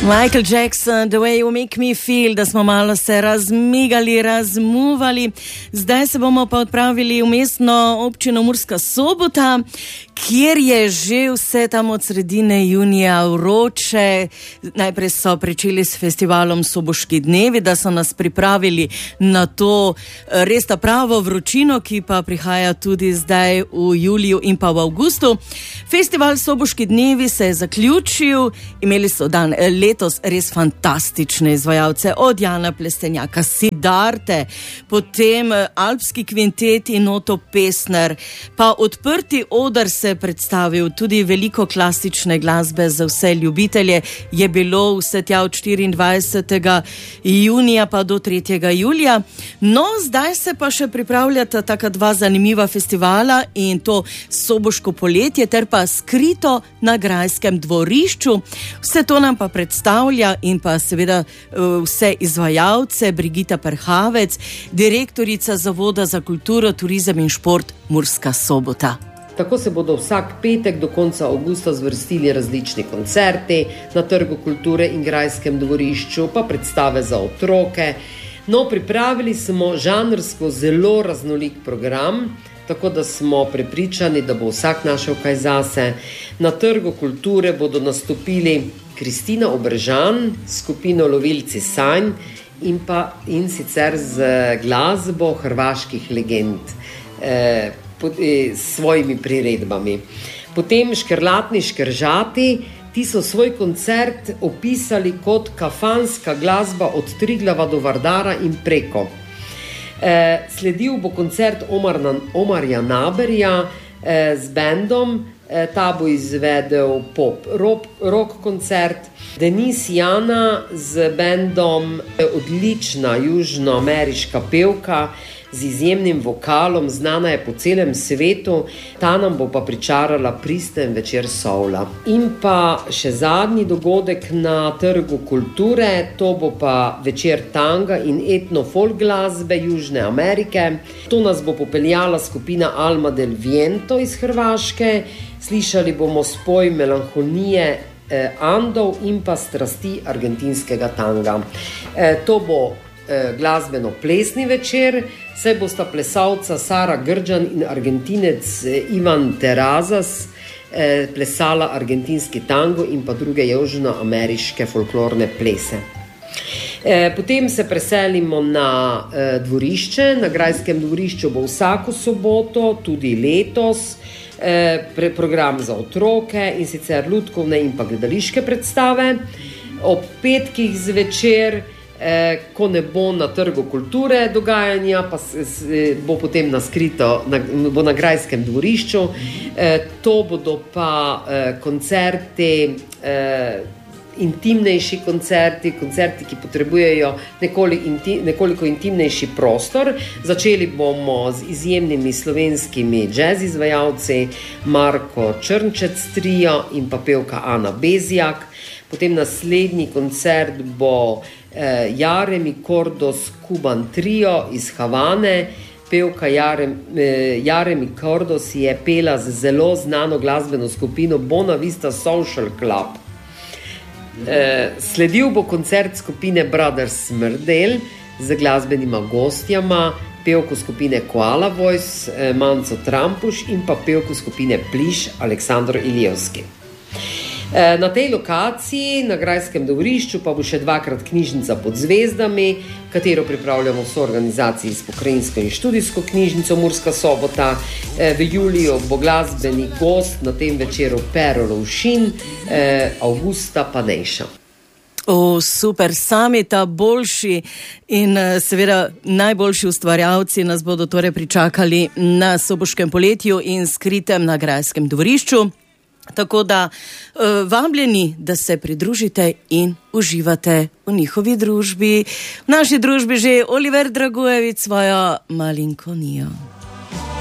Michael Jackson, The Way You Make Me Feel, da smo malo se razmigali, razmuvali. Zdaj se bomo pa odpravili v mestno občino Murska Sobota, kjer je že vse tam od sredine junija vroče. Najprej so pričeli s festivalom Soboški dnevi, da so nas pripravili na to res ta pravo vročino, ki pa prihaja tudi zdaj v juliju in pa v avgustu. Festival Soboški dnevi se je zaključil, imeli so dan letos res fantastične izvajalce, od Jana Plestenjaka, Sidarte, potem Alpski kvintet in Oto Pestner, pa odprti oder se predstavil, tudi veliko klasične glasbe za vse ljubitelje je bilo vse tja od 24. junija pa do 3. julija. No, zdaj se pa še pripravljata taka dva zanimiva festivala, in to Soboško poletje ter pa Skrito na Grajskem dvorišču. Vse to nam pa predstavlja in pa seveda vse izvajalce Brigita Perhavec, direktorica Zavoda za kulturo, turizem in šport Murska Sobota. Tako se bodo vsak petek do konca avgusta zvrstili različni koncerti na Trgu kulture in Grajskem dvorišču, pa predstave za otroke. No, pripravili smo žanrsko zelo raznolik program, tako da smo prepričani, da bo vsak našel kaj zase. Na Trgu kulture bodo nastopili Kristina Obržan, skupino Lovilci sanj in sicer z glasbo hrvaških legend, s svojimi priredbami. Potem Škrlatni škržati, ti so svoj koncert opisali kot kafanska glasba od Triglava do Vardara in preko. Sledil bo koncert Omarja Naberja z bendom, ta bo izvedel pop rock koncert. Denis Jana z bendom, odlična južnoameriška pevka z izjemnim vokalom, znana je po celem svetu, ta nam bo pa pričarala pristen večer soula. In pa še zadnji dogodek na Trgu kulture, to bo pa večer tanga in etno-folk glasbe Južne Amerike. To nas bo popeljala skupina Alma del Viento iz Hrvaške, slišali bomo spoj melanholije Andov in pa strasti argentinskega tanga. To bo glasbeno-plesni večer, saj bosta plesalca Sara Grđan in Argentinec Ivan Terrazas plesala argentinski tango in pa druge južnoameriške folklorne plese. Potem se preselimo na dvorišče. Na Grajskem dvorišču bo vsako soboto, tudi letos, program za otroke, in sicer lutkovne in pa gledališke predstave. Ob petkih zvečer, ko ne bo na Trgu kulture dogajanja, pa bo potem bo na Grajskem dvorišču. To bodo pa koncerti, intimnejši koncerti, ki potrebujejo nekoliko intimnejši prostor. Začeli bomo z izjemnimi slovenskimi jazz izvajalci, Marko Črnčec trio in pa pevka Ana Bezjak. Potem naslednji koncert bo Jaremi Kordos Kuban trio iz Havane. Pevka Jaremi Kordos je pela z zelo znano glasbeno skupino Bona Vista Social Club. Sledil bo koncert skupine Brothers Smrdel z glasbenima gostjama, pevko skupine Koala Voice Manco Trampuš in pa pevko skupine Pliš Aleksandro Ilijevski. Na tej lokaciji, na Grajskem dvorišču, pa bo še dvakrat knjižnica pod zvezdami, katero pripravljamo v soorganizaciji s Pokrajinsko in študijsko knjižnico Murska Sobota. V juliju bo glasbeni gost na tem večeru Pero Lovšin, avgusta pa Nejša. Super, sami ta boljši in seveda najboljši ustvarjalci nas bodo torej pričakali na Soboškem poletju in Skritem na Grajskem dvorišču. Tako da vabljeni, da se pridružite in uživate v njihovi družbi. V naši družbi že Oliver Dragojevic svojo Malinkonijo.